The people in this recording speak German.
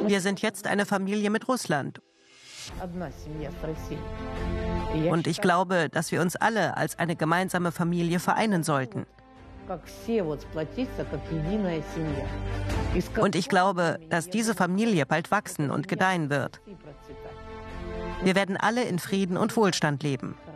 Wir sind jetzt eine Familie mit Russland. Und ich glaube, dass wir uns alle als eine gemeinsame Familie vereinen sollten. Und ich glaube, dass diese Familie bald wachsen und gedeihen wird. Wir werden alle in Frieden und Wohlstand leben.